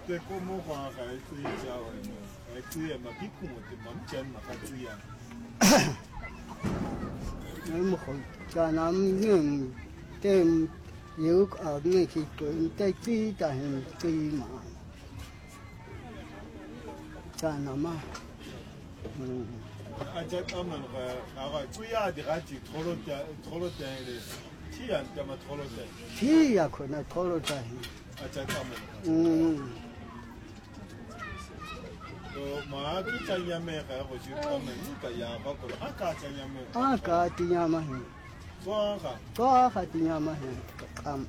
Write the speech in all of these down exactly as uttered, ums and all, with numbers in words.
对过木花还注意教的嘛，还注意嘛，比过的蛮真嘛，还注意啊。 那么好，在那面对有啊，那些对对对的很对嘛，在那嘛，嗯。 啊，这他们个那个主要的还是拖罗的拖罗的的，体验怎么拖罗的？ 体验可能拖罗的。 啊，这他们。 嗯。 तो माँ की चाहिए मैं है वो चीज़ तो मैं नहीं कर यहाँ पर कोई आका चाहिए मैं आका तिया में है तो आका तो आका तिया में है काम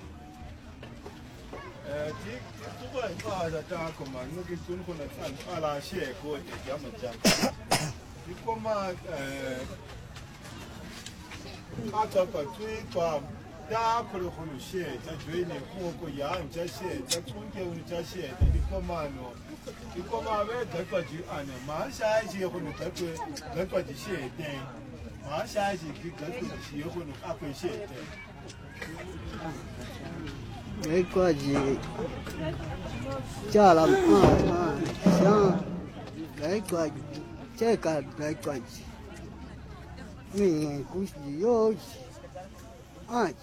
ठीक तो वो है बाहर जाता है को माँ नुकी सुन को ना चाल आला शेख को ये क्या मत जान इसको माँ आका का चुई का大可能可能写，在追呢，我个样在写，在春天我在写，在你干嘛呢？你干嘛为得个就安呢？马下一节可能得个得个就写的，马下一节去得个写可能阿会写的。 得个就加了啊啊，像得个这个得个，你估计有啊。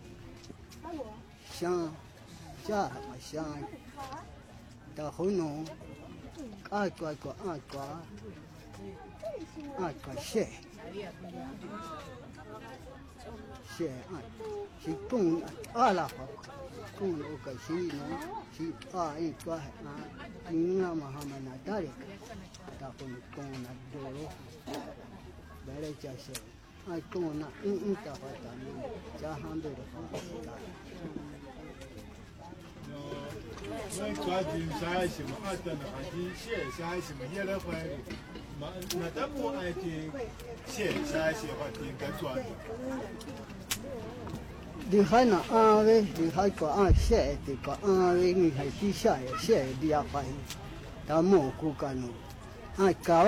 香，加嘛香，到后弄，啊瓜瓜啊瓜，啊瓜蟹，蟹啊，是公啊啦好，公那个是喏，是啊一瓜啊，你那嘛他们那打的，到后公那多咯，来来加些。啊，公那嗯嗯的话，咱们加上的话， 那抓紧啥什么啊？等那还是写啥什么也来回，嘛那咱不爱听写啥什么听个抓的。 你看那啊喂，你看个啊写的个啊喂，你还底下也写的呀，反正，咱蘑菇干咯，啊搞。